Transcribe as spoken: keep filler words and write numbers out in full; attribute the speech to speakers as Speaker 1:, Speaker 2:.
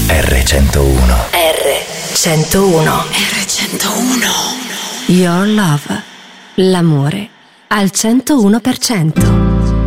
Speaker 1: erre centouno.
Speaker 2: erre centouno.
Speaker 3: erre centouno.
Speaker 2: Your love. L'amore al centouno per cento.